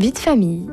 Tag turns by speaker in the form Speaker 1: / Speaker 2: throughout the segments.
Speaker 1: Vie de famille.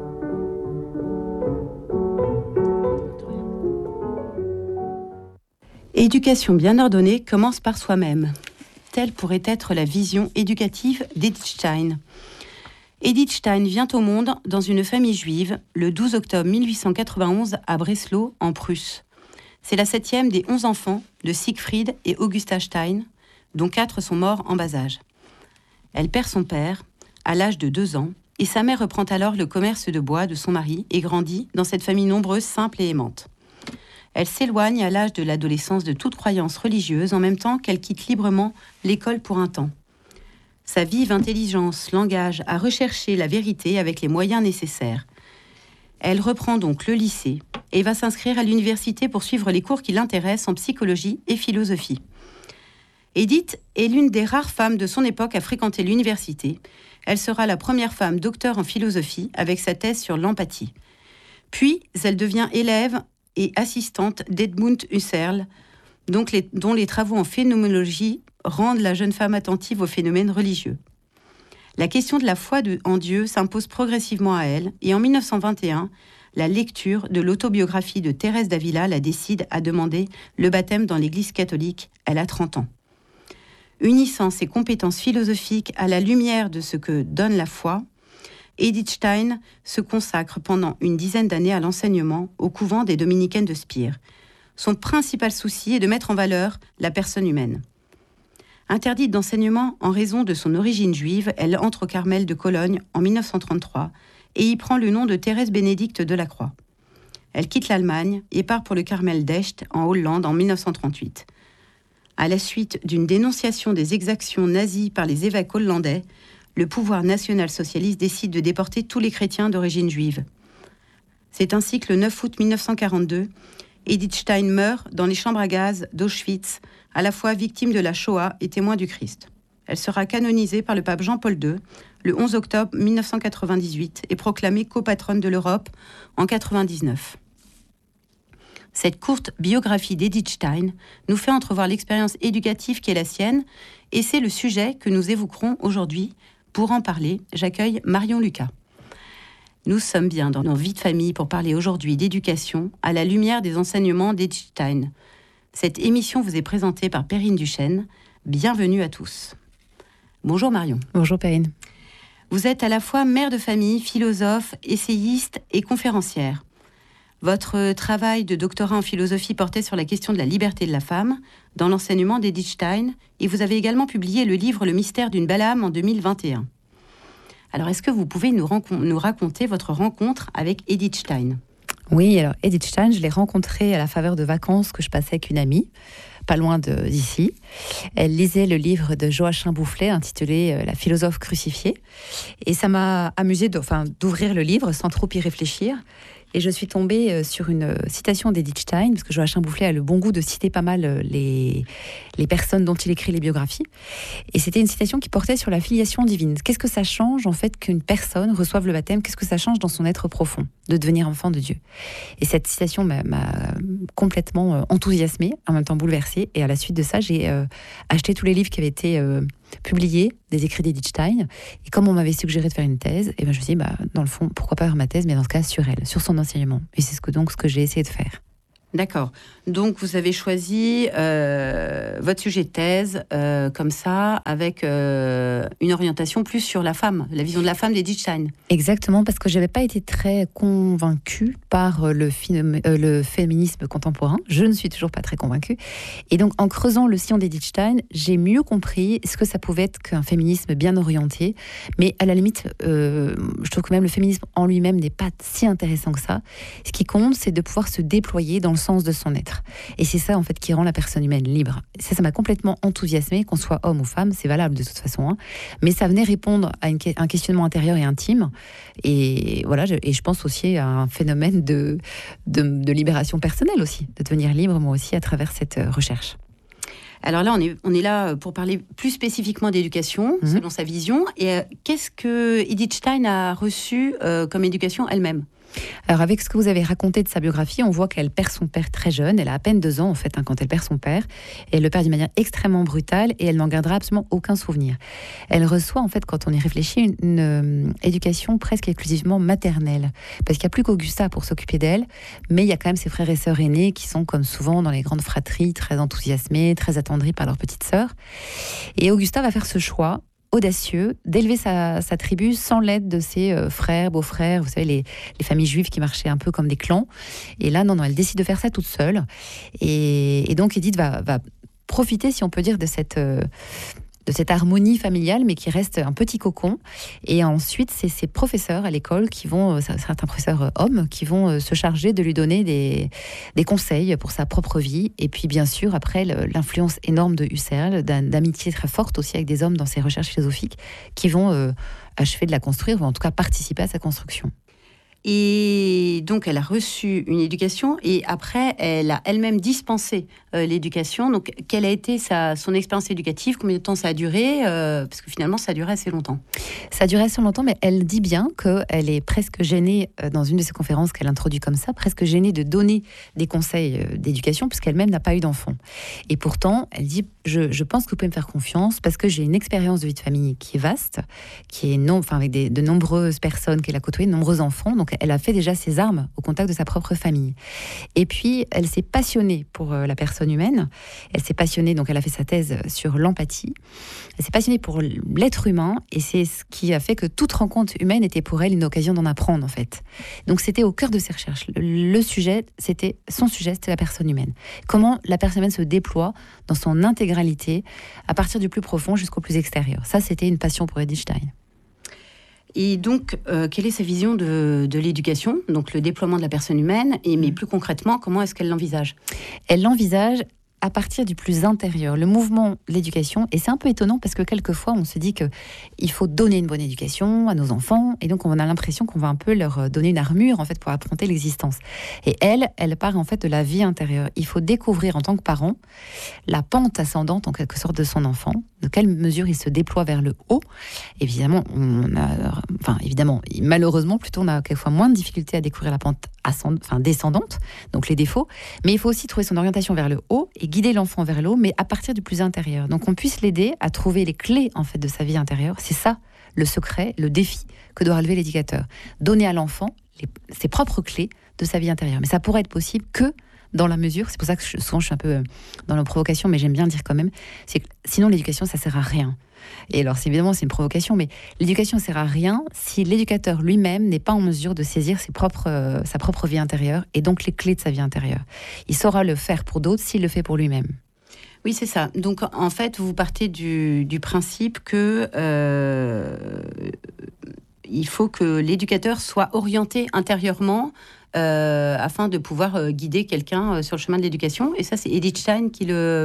Speaker 2: Éducation bien ordonnée commence par soi-même. Telle pourrait être la vision éducative d'Edith Stein. Edith Stein vient au monde dans une famille juive le 12 octobre 1891 à Breslau, en Prusse. C'est la 7e des 11 enfants de Siegfried et Augusta Stein, dont 4 sont morts en bas âge. Elle perd son père à l'âge de 2 ans et sa mère reprend alors le commerce de bois de son mari et grandit dans cette famille nombreuse, simple et aimante. Elle s'éloigne à l'âge de l'adolescence de toute croyance religieuse en même temps qu'elle quitte librement l'école pour un temps. Sa vive intelligence l'engage à rechercher la vérité avec les moyens nécessaires. Elle reprend donc le lycée et va s'inscrire à l'université pour suivre les cours qui l'intéressent en psychologie et philosophie. Edith est l'une des rares femmes de son époque à fréquenter l'université. Elle sera la première femme docteur en philosophie avec sa thèse sur l'empathie. Puis, elle devient élève et assistante d'Edmund Husserl, dont les travaux en phénoménologie rendent la jeune femme attentive aux phénomènes religieux. La question de la foi en Dieu s'impose progressivement à elle, et en 1921, la lecture de l'autobiographie de Thérèse d'Avila la décide à demander le baptême dans l'Église catholique. Elle a 30 ans. Unissant ses compétences philosophiques à la lumière de ce que donne la foi, Edith Stein se consacre pendant une dizaine d'années à l'enseignement au couvent des dominicaines de Spire. Son principal souci est de mettre en valeur la personne humaine. Interdite d'enseignement en raison de son origine juive, elle entre au Carmel de Cologne en 1933 et y prend le nom de Thérèse Bénédicte de la Croix. Elle quitte l'Allemagne et part pour le Carmel d'Echt en Hollande en 1938. À la suite d'une dénonciation des exactions nazies par les évêques hollandais, le pouvoir national-socialiste décide de déporter tous les chrétiens d'origine juive. C'est ainsi que le 9 août 1942, Edith Stein meurt dans les chambres à gaz d'Auschwitz, à la fois victime de la Shoah et témoin du Christ. Elle sera canonisée par le pape Jean-Paul II le 11 octobre 1998 et proclamée copatronne de l'Europe en 1999. Cette courte biographie d'Edith Stein nous fait entrevoir l'expérience éducative qui est la sienne, et c'est le sujet que nous évoquerons aujourd'hui. Pour en parler, j'accueille Marion Lucas. Nous sommes bien dans nos vies de famille pour parler aujourd'hui d'éducation à la lumière des enseignements d'Edith Stein. Cette émission vous est présentée par Perrine Duchesne. Bienvenue à tous. Bonjour Marion.
Speaker 3: Bonjour Perrine.
Speaker 2: Vous êtes à la fois mère de famille, philosophe, essayiste et conférencière. Votre travail de doctorat en philosophie portait sur la question de la liberté de la femme dans l'enseignement d'Edith Stein, et vous avez également publié le livre Le mystère d'une belle âme en 2021. Alors, est-ce que vous pouvez nous raconter votre rencontre avec Edith Stein ?
Speaker 3: Oui, alors Edith Stein, je l'ai rencontrée à la faveur de vacances que je passais avec une amie, pas loin d'ici. Elle lisait le livre de Joachim Boufflet intitulé « La philosophe crucifiée ». Et ça m'a amusée d'ouvrir le livre sans trop y réfléchir. Et je suis tombée sur une citation d'Edith Stein, parce que Joachim Boufflet a le bon goût de citer pas mal les personnes dont il écrit les biographies. Et c'était une citation qui portait sur la filiation divine. Qu'est-ce que ça change, en fait, qu'une personne reçoive le baptême ? Qu'est-ce que ça change dans son être profond, de devenir enfant de Dieu ? Et cette citation m'a complètement enthousiasmée, en même temps bouleversée. Et à la suite de ça, j'ai acheté tous les livres qui avaient été publiés, des écrits d'Edith Stein. Et comme on m'avait suggéré de faire une thèse, et ben je me suis dit, dans le fond, pourquoi pas faire ma thèse, mais dans ce cas, sur elle, sur son enseignement. Et c'est ce que j'ai essayé de faire.
Speaker 2: D'accord. Donc, vous avez choisi votre sujet de thèse comme ça, avec une orientation plus sur la femme, la vision de la femme d'Edith Stein.
Speaker 3: Exactement, parce que je n'avais pas été très convaincue par le féminisme contemporain. Je ne suis toujours pas très convaincue. Et donc, en creusant le sillon d'Edith Stein, j'ai mieux compris ce que ça pouvait être qu'un féminisme bien orienté. Mais à la limite, je trouve que même le féminisme en lui-même n'est pas si intéressant que ça. Ce qui compte, c'est de pouvoir se déployer dans le sens de son être. Et c'est ça, en fait, qui rend la personne humaine libre. Ça m'a complètement enthousiasmée, qu'on soit homme ou femme, c'est valable de toute façon. Hein. Mais ça venait répondre à un questionnement intérieur et intime. Et voilà, je pense aussi à un phénomène de libération personnelle aussi, de devenir libre, moi aussi, à travers cette recherche.
Speaker 2: Alors là, on est là pour parler plus spécifiquement d'éducation, selon sa vision. Et qu'est-ce que Edith Stein a reçu comme éducation elle-même ?
Speaker 3: Alors, avec ce que vous avez raconté de sa biographie, on voit qu'elle perd son père très jeune. Elle a à peine 2 ans, en fait, quand elle perd son père. Et elle le perd d'une manière extrêmement brutale et elle n'en gardera absolument aucun souvenir. Elle reçoit, en fait, quand on y réfléchit, une éducation presque exclusivement maternelle. Parce qu'il n'y a plus qu'Augusta pour s'occuper d'elle, mais il y a quand même ses frères et sœurs aînés qui sont, comme souvent dans les grandes fratries, très enthousiasmés, très attendris par leur petite sœur. Et Augusta va faire ce choix audacieux d'élever sa tribu sans l'aide de ses frères, beaux-frères, vous savez, les familles juives qui marchaient un peu comme des clans. Et là, non, elle décide de faire ça toute seule. Et donc, Edith va profiter, si on peut dire, de cette harmonie familiale, mais qui reste un petit cocon. Et ensuite, c'est ses professeurs à l'école qui vont, certains professeurs hommes, qui vont se charger de lui donner des conseils pour sa propre vie. Et puis, bien sûr, après, l'influence énorme de Husserl, d'amitié très forte aussi avec des hommes dans ses recherches philosophiques, qui vont achever de la construire, ou en tout cas participer à sa construction.
Speaker 2: Et donc, elle a reçu une éducation et après, elle a elle-même dispensé l'éducation. Donc, quelle a été son expérience éducative? Combien de temps ça a duré? Parce que finalement, ça a duré assez longtemps.
Speaker 3: Ça a duré assez longtemps, mais elle dit bien qu'elle est presque gênée, dans une de ses conférences qu'elle introduit comme ça, presque gênée de donner des conseils d'éducation, puisqu'elle-même n'a pas eu d'enfant. Et pourtant, elle dit, je pense que vous pouvez me faire confiance, parce que j'ai une expérience de vie de famille qui est vaste, qui est avec de nombreuses personnes qu'elle a côtoyées, de nombreux enfants. Donc, elle a fait déjà ses armes au contact de sa propre famille. Et puis, elle s'est passionnée pour la personne humaine. Elle s'est passionnée, donc elle a fait sa thèse sur l'empathie. Elle s'est passionnée pour l'être humain, et c'est ce qui a fait que toute rencontre humaine était pour elle une occasion d'en apprendre, en fait. Donc, c'était au cœur de ses recherches. Son sujet, c'était la personne humaine. Comment la personne humaine se déploie dans son intégralité, à partir du plus profond jusqu'au plus extérieur. Ça, c'était une passion pour Edith Stein.
Speaker 2: Et donc, quelle est sa vision de l'éducation, donc le déploiement de la personne humaine, mais plus concrètement, comment est-ce qu'elle l'envisage?
Speaker 3: Elle l'envisage à partir du plus intérieur, le mouvement de l'éducation. Et c'est un peu étonnant parce que quelquefois, on se dit qu'il faut donner une bonne éducation à nos enfants. Et donc, on a l'impression qu'on va un peu leur donner une armure, en fait, pour affronter l'existence. Et elle part, en fait, de la vie intérieure. Il faut découvrir, en tant que parent, la pente ascendante, en quelque sorte, de son enfant. De quelle mesure il se déploie vers le haut. Évidemment, malheureusement, plutôt, on a quelquefois moins de difficultés à découvrir la pente descendante, donc les défauts. Mais il faut aussi trouver son orientation vers le haut et guider l'enfant vers le haut, mais à partir du plus intérieur. Donc, on puisse l'aider à trouver les clés, en fait, de sa vie intérieure. C'est ça, le secret, le défi que doit relever l'éducateur. Donner à l'enfant ses propres clés de sa vie intérieure. Mais ça pourrait être possible que dans la mesure, c'est pour ça que souvent je suis un peu dans la provocation, mais j'aime bien le dire quand même, c'est que sinon l'éducation, ça sert à rien. Et alors, évidemment, c'est une provocation, mais l'éducation ne sert à rien si l'éducateur lui-même n'est pas en mesure de saisir sa propre vie intérieure et donc les clés de sa vie intérieure. Il saura le faire pour d'autres s'il le fait pour lui-même.
Speaker 2: Oui, c'est ça. Donc, en fait, vous partez du principe que il faut que l'éducateur soit orienté intérieurement afin de pouvoir guider quelqu'un sur le chemin de l'éducation. Et ça, c'est Edith Stein qui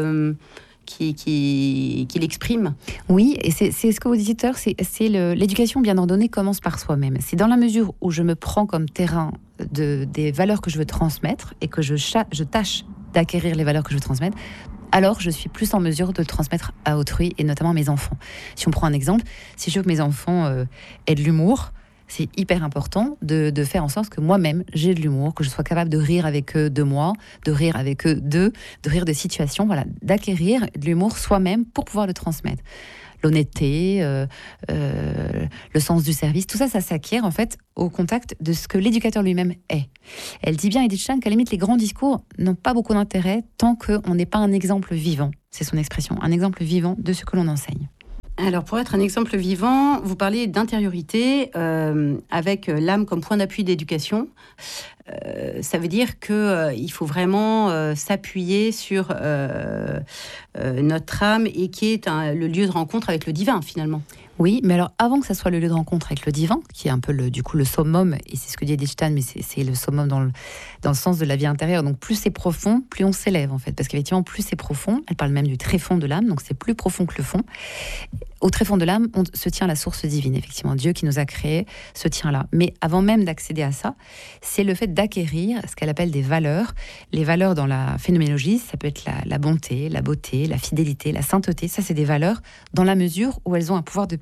Speaker 2: l'exprime.
Speaker 3: Oui, et c'est ce que vous disiez tout à l'heure, l'éducation bien ordonnée commence par soi-même. C'est dans la mesure où je me prends comme terrain des valeurs que je veux transmettre et que je tâche d'acquérir les valeurs que je veux transmettre, alors je suis plus en mesure de le transmettre à autrui et notamment à mes enfants. Si on prend un exemple, si je veux que mes enfants aient de l'humour, c'est hyper important de faire en sorte que moi-même, j'ai de l'humour, que je sois capable de rire avec eux de moi, de rire avec eux de rire de situations, voilà, d'acquérir de l'humour soi-même pour pouvoir le transmettre. L'honnêteté, le sens du service, tout ça, ça s'acquiert en fait au contact de ce que l'éducateur lui-même est. Elle dit bien, Edith Stein, qu'à la limite, les grands discours n'ont pas beaucoup d'intérêt tant qu'on n'est pas un exemple vivant. C'est son expression, un exemple vivant de ce que l'on enseigne.
Speaker 2: Alors, pour être un exemple vivant, vous parlez d'intériorité avec l'âme comme point d'appui d'éducation. Ça veut dire qu'il faut vraiment s'appuyer sur notre âme et qui est le lieu de rencontre avec le divin, finalement.
Speaker 3: Oui, mais alors avant que ça soit le lieu de rencontre avec le divin, qui est un peu le summum, et c'est ce que dit Edith Stein, mais c'est le summum dans le sens de la vie intérieure. Donc plus c'est profond, plus on s'élève en fait, parce qu'effectivement plus c'est profond, elle parle même du tréfond de l'âme, donc c'est plus profond que le fond. Au tréfond de l'âme, se tient la source divine, effectivement. Dieu qui nous a créés se tient là. Mais avant même d'accéder à ça, c'est le fait d'acquérir ce qu'elle appelle des valeurs. Les valeurs dans la phénoménologie, ça peut être la bonté, la beauté, la fidélité, la sainteté. Ça, c'est des valeurs dans la mesure où elles ont un pouvoir de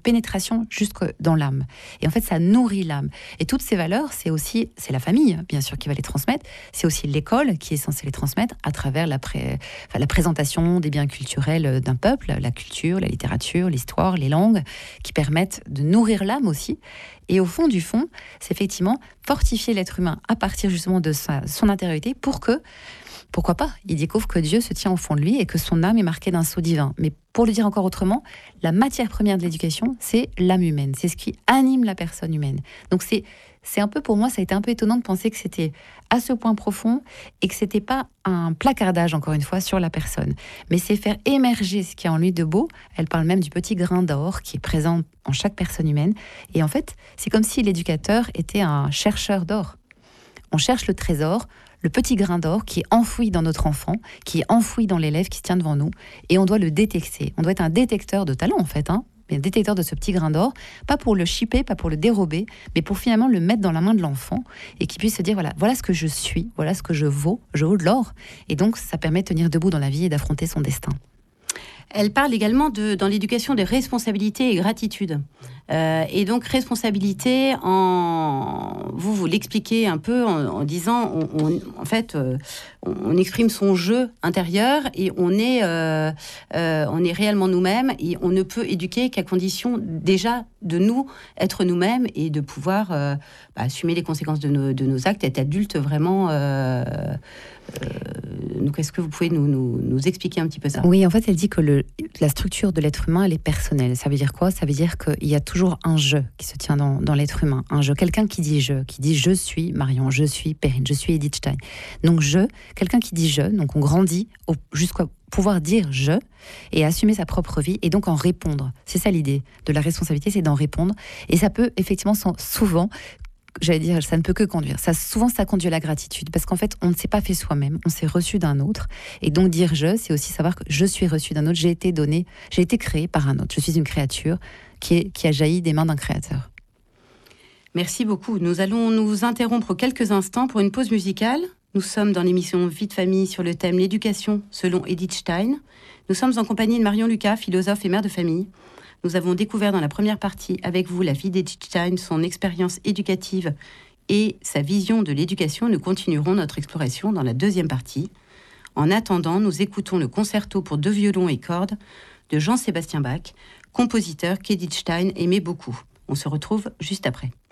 Speaker 3: pénétration jusque dans l'âme. Et en fait, ça nourrit l'âme. Et toutes ces valeurs, c'est la famille, bien sûr, qui va les transmettre. C'est aussi l'école qui est censée les transmettre à travers la présentation des biens culturels d'un peuple, la culture, la littérature, l'histoire, les langues, qui permettent de nourrir l'âme aussi. Et au fond du fond, c'est effectivement fortifier l'être humain à partir justement de son intériorité pour que, pourquoi pas, il découvre que Dieu se tient au fond de lui et que son âme est marquée d'un sceau divin. Mais pour le dire encore autrement, la matière première de l'éducation, c'est l'âme humaine. C'est ce qui anime la personne humaine. Donc c'est un peu, pour moi, ça a été un peu étonnant de penser que c'était à ce point profond et que c'était pas un placardage, encore une fois, sur la personne. Mais c'est faire émerger ce qui est en lui de beau. Elle parle même du petit grain d'or qui est présent en chaque personne humaine. Et en fait, c'est comme si l'éducateur était un chercheur d'or. On cherche le trésor, le petit grain d'or qui est enfoui dans notre enfant, qui est enfoui dans l'élève qui se tient devant nous, et on doit le détecter. On doit être un détecteur de talent, en fait, mais un détecteur de ce petit grain d'or, pas pour le chipper, pas pour le dérober, mais pour finalement le mettre dans la main de l'enfant, et qu'il puisse se dire, voilà ce que je suis, voilà ce que je vaux de l'or, et donc ça permet de tenir debout dans la vie et d'affronter son destin.
Speaker 2: Elle parle également dans l'éducation de responsabilité et gratitude. Et donc responsabilité, vous l'expliquez un peu en disant, en fait, on exprime son jeu intérieur et on est réellement nous-mêmes et on ne peut éduquer qu'à condition déjà de nous être nous-mêmes et de pouvoir assumer les conséquences de nos actes, être adulte vraiment. Donc, est-ce que vous pouvez nous expliquer un petit peu ça ?
Speaker 3: Oui, en fait, elle dit que la structure de l'être humain, elle est personnelle. Ça veut dire quoi ? Ça veut dire qu'il y a toujours un « je » qui se tient dans l'être humain. Un « je », quelqu'un qui dit « je suis Marion, je suis Perrine, je suis Edith Stein ». Donc, quelqu'un qui dit « je », donc on grandit jusqu'à pouvoir dire « je » et assumer sa propre vie et donc en répondre. C'est ça l'idée de la responsabilité, c'est d'en répondre. Et ça peut effectivement souvent... J'allais dire, ça ne peut que conduire. Souvent, ça conduit à la gratitude. Parce qu'en fait, on ne s'est pas fait soi-même. On s'est reçu d'un autre. Et donc, dire « je », c'est aussi savoir que je suis reçu d'un autre. J'ai été créé par un autre. Je suis une créature qui a jailli des mains d'un créateur.
Speaker 2: Merci beaucoup. Nous allons nous interrompre quelques instants pour une pause musicale. Nous sommes dans l'émission Vie de famille sur le thème « L'éducation selon Edith Stein ». Nous sommes en compagnie de Marion Lucas, philosophe et mère de famille. Nous avons découvert dans la première partie avec vous la vie d'Edith Stein, son expérience éducative et sa vision de l'éducation. Nous continuerons notre exploration dans la deuxième partie. En attendant, nous écoutons le concerto pour 2 violons et cordes de Jean-Sébastien Bach, compositeur qu'Edith Stein aimait beaucoup. On se retrouve juste après.